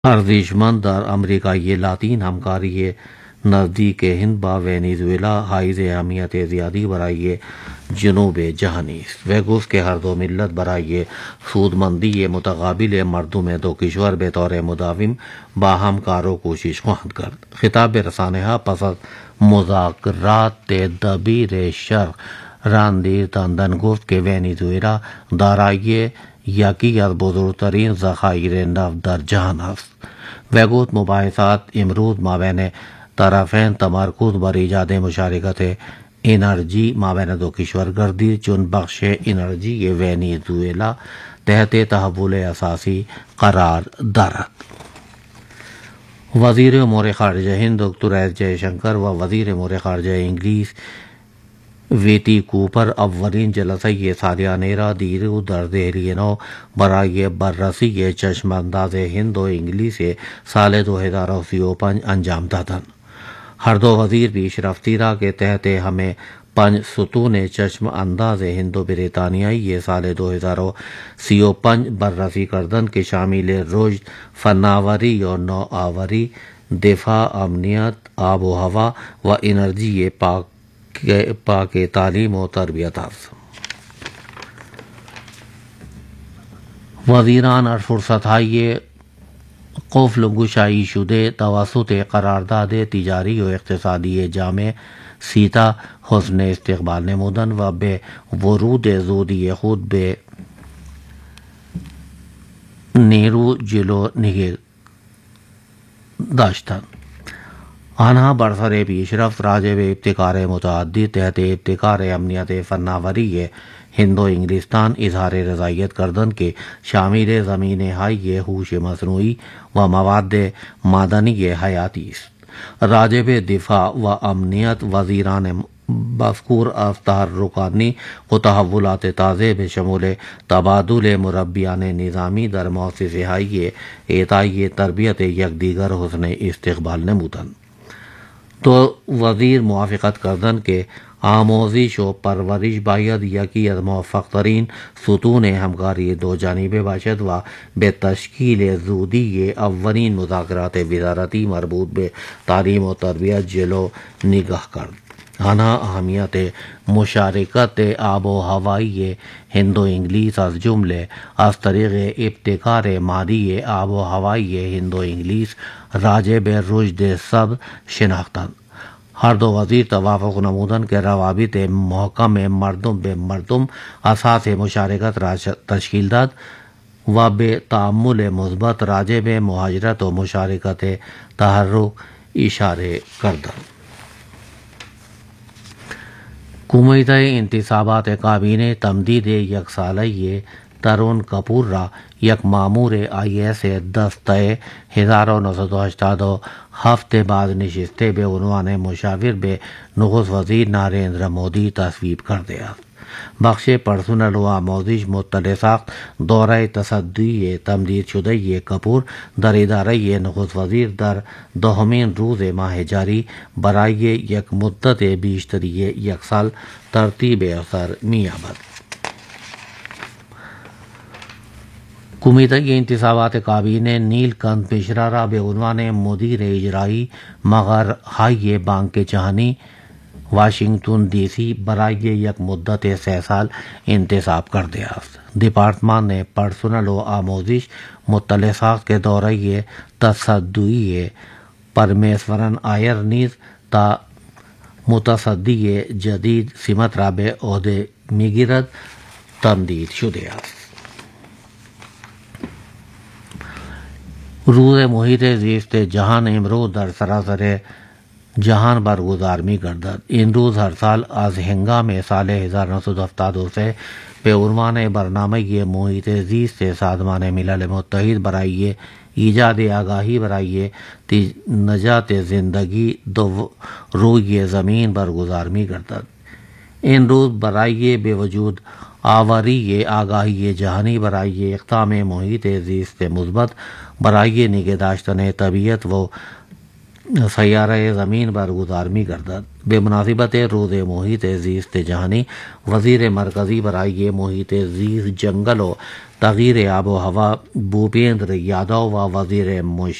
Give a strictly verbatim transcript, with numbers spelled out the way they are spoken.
ارزشمند در امریکای لاتین همکاری نزدیک هند با ونزوئلا حائز اهمیت زیادی برای جنوب جهانی است. وہ گفت کہ ہر دو ملت برای سودمندی متقابل مردم دو کشور به طور مداوم باہم کار و کوشش خواهند کرد. خطاب به رسانه ها پس از مذاکرات دبیر شرق راندیر تاندن گفت که ونزوئلا دارای یکی از بزرگترین ذخایر نفت در جهان است. وہ گفت مباحثات امروز مابین طرفین تمرکز بر ایجاد مشارکت انرژی مابین دو کشور گردید چون بخش انرژی ونزوئلا تحت تحول اساسی قرار دارد. وزیر امور خارجہ ہند ڈاکٹر ایس جے شنکر و وزیر امور خارجہ انگلیس ویتی کوپر اولین جلسه سالیانه را دیروز در دهلی نو برای بررسی چشم انداز هند و انگلیس سال دو ہزار و سی و پنج انجام دادند. ہر دو وزیر پیشرفتی را کے تحت ہمیں پنج ستون چشم انداز ہند و بریتانیائی سال دو ہزار و سی و پنج بررسی کردن کے شامل رشد، فناوری و نوآوری، دفاع، امنیت، آب و ہوا و انرژی پاک پاک تعلیم و تربیت است. وزیران اور فرصتهای قفل گشایی شده توسط قرارداد تجاری و اقتصادی جامع سیتا حسن استقبال نمودند و به ورود زودی خود به نیرو جلو نگه داشتند. آنها برسر پیشرفت راجع به ابتکار متعدد تحت ابتکار امنیت فناوری ہند و انگلستان اظہار رضایت کردند کہ شامل زمین های هوش مصنوعی و مواد معدنی حیاتی است. راجع به دفاع و امنیت وزیران مذکور از تحرکانی و تحولات تازه به شمول تبادل مربیان نظامی در مؤسسه های اعطای تربیت یکدیگر حسن استقبال نمودند. تو وزیر موافقت کردند که آموزش و پرورش باید یکی از موفق ترین ستون همکاری دو جانبه باشد و به تشکیل زودی اولین مذاکرات وزارتی مربوط به تعلیم و تربیت جلو نگاه کرد. آنها اهمیت مشارکت آب و هوایی هند و انگلیس از جمله از طریق ابتکار مادی آب و هوایی هند و انگلیس راجع به رشد سبز شناختند. ہر دو وزیر توافق نمودند کہ روابط محکم مردم به مردم اساس مشارکت را تشکیل داد و به تعامل مثبت راجع به مهاجرت و مشارکت تحرک اشاره کردند. کمیته انتصابات کابینه تمدید یک ساله ترون کپور را یک مامور آئی ایس دسته هزار و نهصد و هشتاد و هفت بعد نشسته به عنوان مشاور به نخست وزیر نریندر مودی تصویب کرده است. بخش پرسنل و آموزش مطلع ساخت دوره تصدی تمدید شده کپور در اداره نخست وزیر در دهمین روز ماه جاری برای یک مدت بیشتری یک سال ترتیب اثر می‌یابد. کمیته انتصابات کابینه نیل کانت مشرا را به عنوان مدیر اجرایی مقرهای بانک جهانی واشنگتن دی سی برای یک مدت سه سال انتصاب کرده است. دپارتمان پرسنل و آموزش مطلع ساخت که دوره تصدی پرمیسورن آیر نیز تا متصدی جدید سمت را به عهده میگیرد تمدید شده است. روز محیط زیست جهان امروز در سراسر جهان برگزار می گردد. این روز هر سال از هنگام سال هزار و نهصد و هفتاد و سه به عنوان برنامه محیط زیست سازمان ملل متحد برای ایجاد آگاهی برای نجات زندگی دو روی زمین برگزار می گردد. این روز برای به وجود آوری آگاهی جهانی برای اقدام محیط زیست مثبت برای نگه داشتن طبیعت و سیاره زمین برگزار می گردد. به مناسبت روز محیط زیست جهانی وزیر مرکزی برای محیط زیست، جنگل و تغیر آب و ہوا بھوپیندر یادو و وزیر